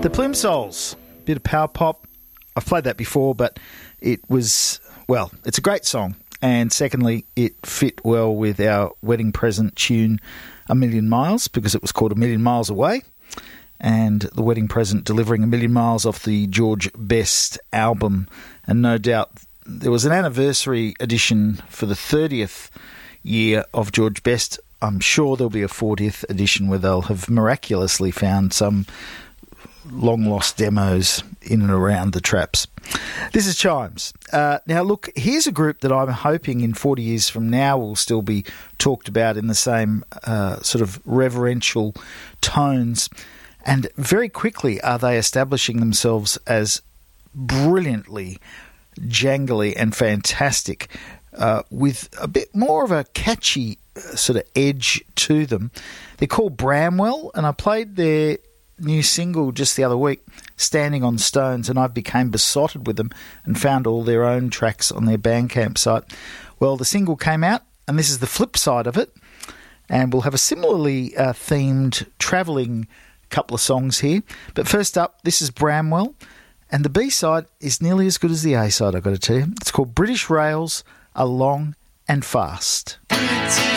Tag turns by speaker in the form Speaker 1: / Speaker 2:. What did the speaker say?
Speaker 1: The Plimsolls, bit of power pop. I've played that before, but it was, well, it's a great song. And secondly, it fit well with our wedding present tune, A Million Miles, because it was called A Million Miles Away. And the wedding present delivering A Million Miles off the George Best album. And no doubt there was an anniversary edition for the 30th year of George Best. I'm sure there'll be a 40th edition where they'll have miraculously found some long-lost demos in and around the traps. This is Chimes. Now, look, here's a group that I'm hoping in 40 years from now will still be talked about in the same sort of reverential tones. And very quickly are they establishing themselves as brilliantly jangly and fantastic with a bit more of a catchy sort of edge to them. They're called Bramwell, and I played their new single just the other week, Standing on Stones, and I've become besotted with them and found all their own tracks on their Bandcamp site. Well, the single came out, and this is the flip side of it, and we'll have a similarly themed travelling couple of songs here. But first up, this is Bramwell, and the B-side is nearly as good as the A-side, I've got to tell you. It's called British Rails, Along and Fast.